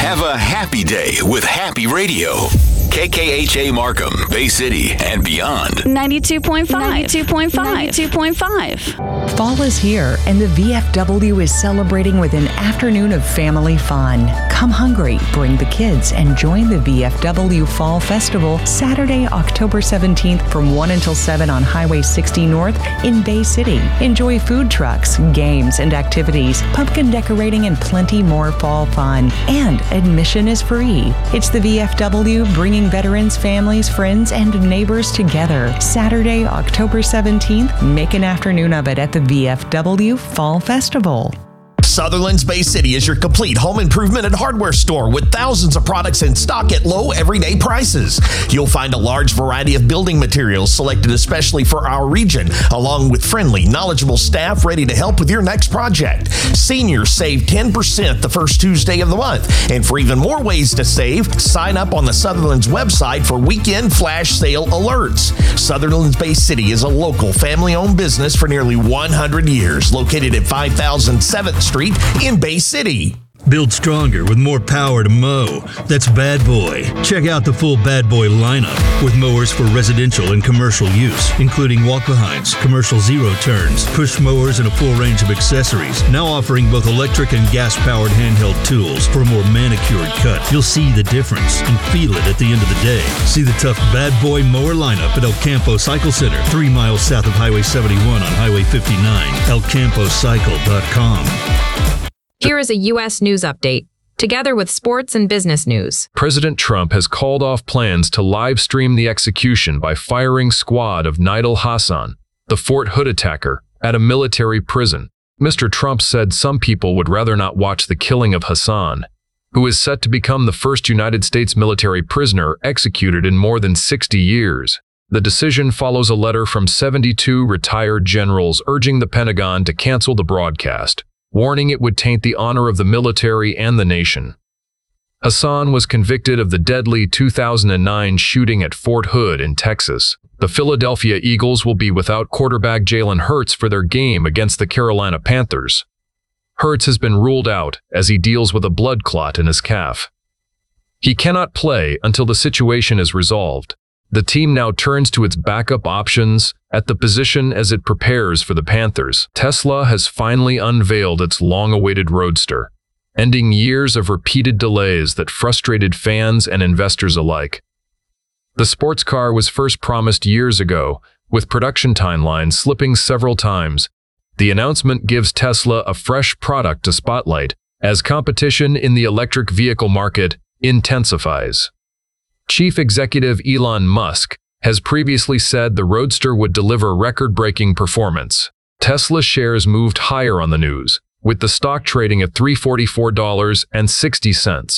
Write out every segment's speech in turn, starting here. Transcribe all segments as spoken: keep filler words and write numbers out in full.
Have a happy day with Happy Radio. K K H A Markham, Bay City, and beyond. ninety-two point five. ninety-two point five. ninety-two point five. Fall is here, and the V F W is celebrating with an afternoon of family fun. Come hungry, bring the kids, and join the V F W Fall Festival Saturday, October seventeenth from one until seven on Highway sixty North in Bay City. Enjoy food trucks, games, and activities, pumpkin decorating, and plenty more fall fun. And admission is free. It's the V F W bringing veterans, families, friends, and neighbors together. Saturday, October seventeenth, make an afternoon of it at the V F W Fall Festival. Sutherland's Bay City is your complete home improvement and hardware store with thousands of products in stock at low everyday prices. You'll find a large variety of building materials selected especially for our region, along with friendly, knowledgeable staff ready to help with your next project. Seniors save ten percent the first Tuesday of the month. And for even more ways to save, sign up on the Sutherland's website for weekend flash sale alerts. Sutherland's Bay City is a local family-owned business for nearly one hundred years, located at five thousand seventh Street in Bay City. Build stronger with more power to mow. That's Bad Boy. Check out the full Bad Boy lineup with mowers for residential and commercial use, including walk-behinds, commercial zero-turns, push mowers, and a full range of accessories. Now offering both electric and gas-powered handheld tools for a more manicured cut. You'll see the difference and feel it at the end of the day. See the tough Bad Boy mower lineup at El Campo Cycle Center, three miles south of Highway seventy-one on Highway fifty-nine, el campo cycle dot com. Here is a U S news update, together with sports and business news. President Trump has called off plans to live stream the execution by firing squad of Nidal Hasan, the Fort Hood attacker, at a military prison. Mister Trump said some people would rather not watch the killing of Hasan, who is set to become the first United States military prisoner executed in more than sixty years. The decision follows a letter from seventy-two retired generals urging the Pentagon to cancel the broadcast, warning it would taint the honor of the military and the nation. Hasan was convicted of the deadly two thousand nine shooting at Fort Hood in Texas. The Philadelphia Eagles will be without quarterback Jalen Hurts for their game against the Carolina Panthers. Hurts has been ruled out as he deals with a blood clot in his calf. He cannot play until the situation is resolved. The team now turns to its backup options at the position as it prepares for the Panthers. Tesla has finally unveiled its long-awaited Roadster, ending years of repeated delays that frustrated fans and investors alike. The sports car was first promised years ago, with production timelines slipping several times. The announcement gives Tesla a fresh product to spotlight as competition in the electric vehicle market intensifies. Chief Executive Elon Musk has previously said the Roadster would deliver record-breaking performance. Tesla shares moved higher on the news, with the stock trading at three hundred forty-four dollars and sixty cents.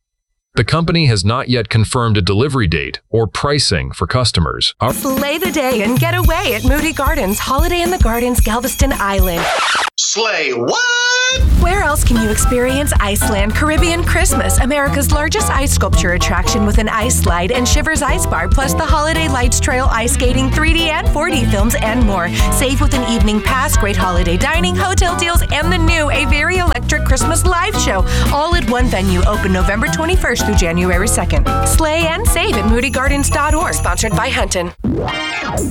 The company has not yet confirmed a delivery date or pricing for customers. Slay the day and get away at Moody Gardens, Holiday in the Gardens, Galveston Island. Slay what? Where else can you experience Iceland Caribbean Christmas, America's largest ice sculpture attraction with an ice slide and Shivers Ice Bar, plus the Holiday Lights Trail, ice skating, three D and four D films, and more. Save with an evening pass, great holiday dining, hotel deals, and the new A Very Electric Christmas Live Show, all at one venue, open November twenty-first through January second. Slay and save at moody gardens dot org, sponsored by Hunton.